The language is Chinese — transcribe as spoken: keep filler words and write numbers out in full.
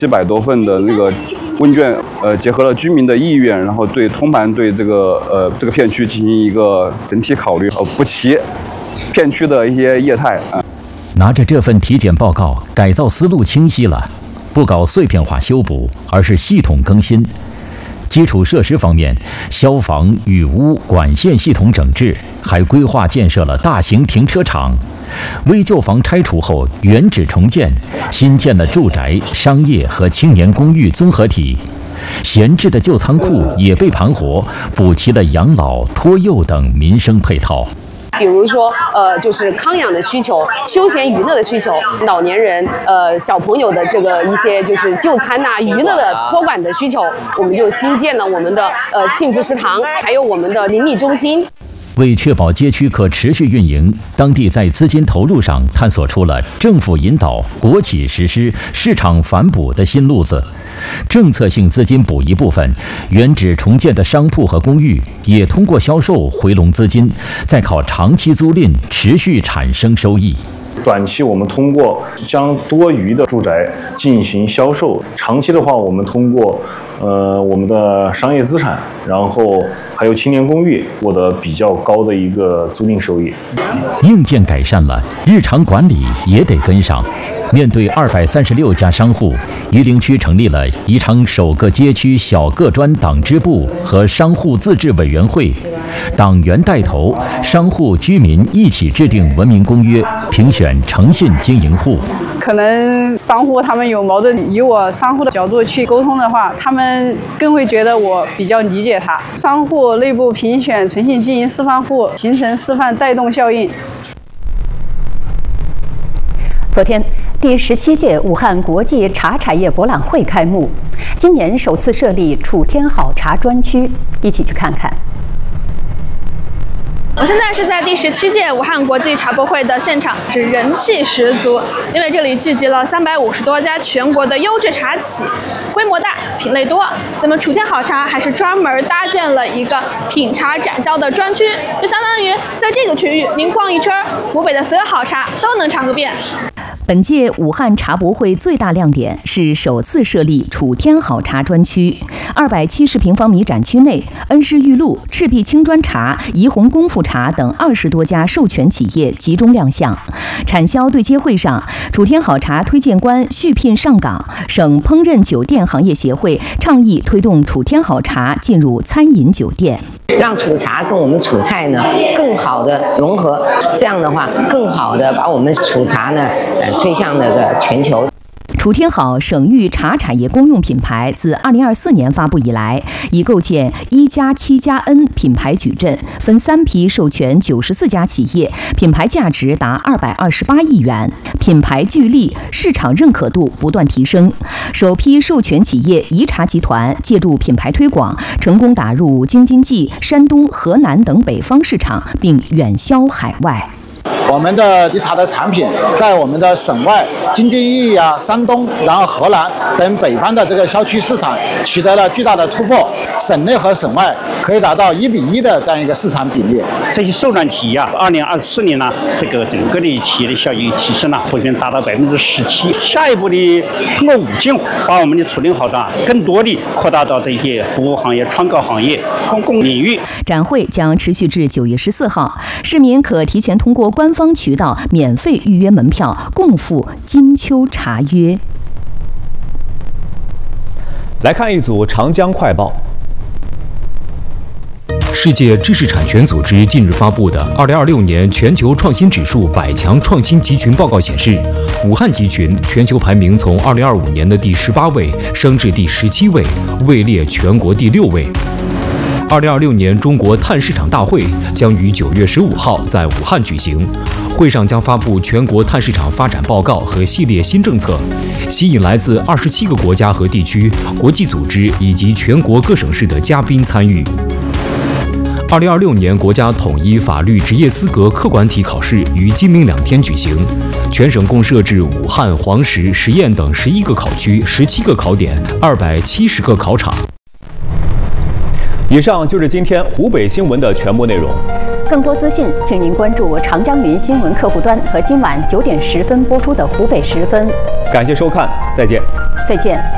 七百多份的那个问卷，呃，结合了居民的意愿，然后对通盘对这个呃这个片区进行一个整体考虑，呃，补齐片区的一些业态啊。 拿着这份体检报告，改造思路清晰了，不搞碎片化修补，而是系统更新。基础设施方面，消防、雨污、管线系统整治，还规划建设了大型停车场。危旧房拆除后原址重建，新建了住宅、商业和青年公寓综合体。闲置的旧仓库也被盘活，补齐了养老、托幼等民生配套。 比如说，呃，就是康养的需求、休闲娱乐的需求、老年人、呃小朋友的这个一些就是就餐呐、啊、娱乐的托管的需求，我们就新建了我们的呃幸福食堂，还有我们的邻里中心。 为确保街区可持续运营，当地在资金投入上探索出了政府引导、国企实施、市场反哺的新路子。政策性资金补一部分，原址重建的商铺和公寓也通过销售回笼资金，再靠长期租赁持续产生收益。 短期我们通过将多余的住宅进行销售，长期的话我们通过呃我们的商业资产，然后还有青年公寓获得比较高的一个租赁收益。 硬件改善了，日常管理也得跟上。面对二百三十六家商户，榆林区成立了宜昌首个街区小个专党支部和商户自治委员会，党员带头，商户居民一起制定文明公约，评选诚信经营户。 可能商户他们有矛盾，以我商户的角度去沟通的话，他们更会觉得我比较理解他。商户内部评选诚信经营示范户，形成示范带动效应。 昨天，第十七届武汉国际茶产业博览会开幕，今年首次设立楚天好茶专区，一起去看看。 我现在是在第十七届武汉国际茶博会的现场，是人气十足，因为这里聚集了三百五十多家全国的优质茶企，规模大，品类多。咱们楚天好茶还是专门搭建了一个品茶展销的专区，就相当于在这个区域您逛一圈，湖北的所有好茶都能尝个遍。 本届武汉茶博会最大亮点是首次设立楚天好茶专区，二百七十平方米展区内，恩施玉露、赤壁青砖茶、怡红功夫茶等二十多家授权企业集中亮相。产销对接会上，楚天好茶推荐官续聘上岗，省烹饪酒店行业协会倡议推动楚天好茶进入餐饮酒店， 让楚茶跟我们楚菜呢更好的融合，这样的话更好的把我们楚茶呢呃推向那个全球。 楚天好省域茶产业公用品牌自二零二四年发布以来，已构建一加七加 N 品牌矩阵，分三批授权九十四家企业，品牌价值达二百二十八亿元，品牌聚力、市场认可度不断提升。首批授权企业宜茶集团借助品牌推广，成功打入京津冀、山东、河南等北方市场，并远销海外。 我们的宜茶的产品在我们的省外京津冀啊、山东，然后河南等北方的这个销区市场取得了巨大的突破，省内和省外可以达到一比一的这样一个市场比例。 这些授权企业啊，二零二四年呢，这个整个的企业的效益提升了，会员达到百分之十七。下一步的通过五金把我们的楚天好茶更多的扩大到这些服务行业、创造行业、公共领域。 展会将持续至九月十四号，市民可提前通过官方渠道免费预约门票，共赴金秋茶约。 来看一组长江快报。 世界知识产权组织近日发布的二零二六年全球创新指数百强创新集群报告显示，武汉集群全球排名从二零二五年的第十八位升至第十七位，位列全国第六位。二零二六年中国碳市场大会将于九月十五号在武汉举行，会上将发布全国碳市场发展报告和系列新政策，吸引来自二十七个国家和地区、国际组织以及全国各省市的嘉宾参与。二零二六年国家统一法律职业资格客观题考试于今明两天举行，全省共设置武汉、黄石、十堰等十一个考区、十七个考点、二百七十个考场。 以上就是今天湖北新闻的全部内容。 更多资讯，请您关注长江云新闻客户端和今晚九点十分播出的湖北时分。 感谢收看，再见。 再见。